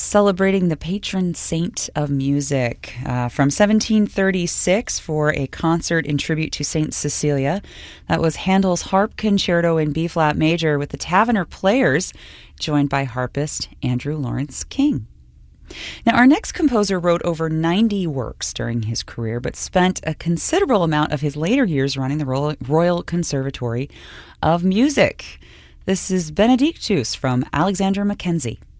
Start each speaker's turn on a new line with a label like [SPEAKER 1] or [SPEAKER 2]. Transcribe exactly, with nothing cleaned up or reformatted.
[SPEAKER 1] celebrating the patron saint of music. Uh, from seventeen thirty-six for a concert in tribute to Saint Cecilia. That was Handel's Harp Concerto in B-flat major with the Tavener Players, joined by harpist Andrew Lawrence King. Now, our next composer wrote over ninety works during his career, but spent a considerable amount of his later years running the Royal Conservatory of Music. This is Benedictus from Alexander Mackenzie.